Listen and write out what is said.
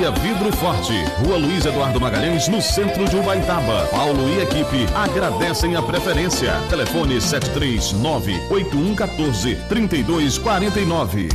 Ferraria Vidro Forte, Rua Luiz Eduardo Magalhães, no centro de Ubaitaba. Paulo e equipe agradecem a preferência. Telefone 739-8114-3249.